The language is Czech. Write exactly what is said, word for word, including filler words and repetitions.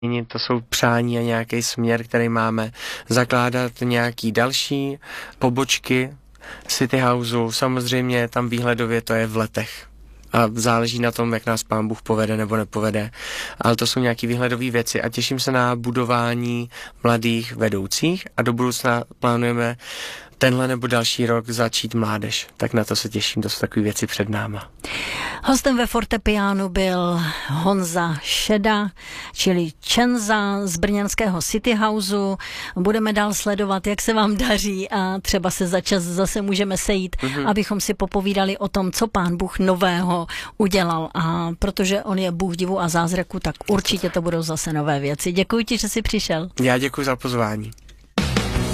To jsou přání a nějaký směr, který máme. Zakládat nějaký další pobočky City Houseu. Samozřejmě tam výhledově to je v letech. A záleží na tom, jak nás Pán Bůh povede nebo nepovede. Ale to jsou nějaké výhledové věci a těším se na budování mladých vedoucích a do budoucna plánujeme tenhle nebo další rok začít mládež. Tak na to se těším, to jsou takové věci před náma. Hostem ve fortepiánu byl Honza Šeda, čili Čenza z brněnského City Houseu. Budeme dál sledovat, jak se vám daří a třeba se za čas zase můžeme sejít, mm-hmm. abychom si popovídali o tom, co Pán Bůh nového udělal. A protože on je Bůh divu a zázraku, tak určitě to budou zase nové věci. Děkuji ti, že jsi přišel. Já děkuji za pozvání.